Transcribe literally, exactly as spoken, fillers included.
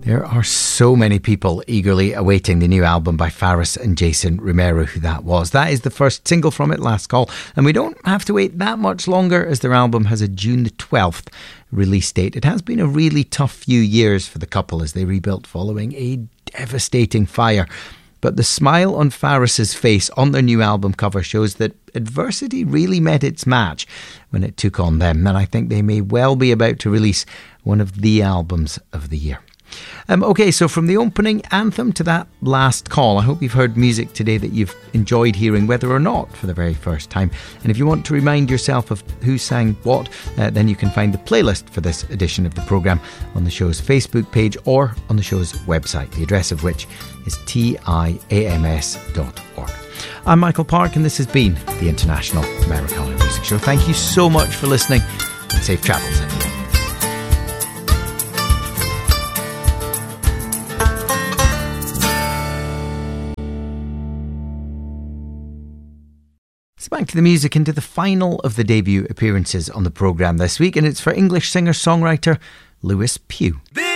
There are so many people eagerly awaiting the new album by Faris and Jason Romero, who that was. That is the first single from it, Last Call, and we don't have to wait that much longer as their album has a June the twelfth release date. It has been a really tough few years for the couple as they rebuilt following a devastating fire. But the smile on Faris's face on their new album cover shows that adversity really met its match when it took on them, and I think they may well be about to release one of the albums of the year. Um, okay, so from the opening anthem to that Last Call, I hope you've heard music today that you've enjoyed hearing, whether or not for the very first time. And if you want to remind yourself of who sang what, uh, then you can find the playlist for this edition of the programme on the show's Facebook page or on the show's website, the address of which is tiams dot org. I'm Michael Park, and this has been the International Americana Music Show. Thank you so much for listening, and safe travels, everyone. Back to the music and to the final of the debut appearances on the programme this week, and it's for English singer-songwriter Lewis Pugh.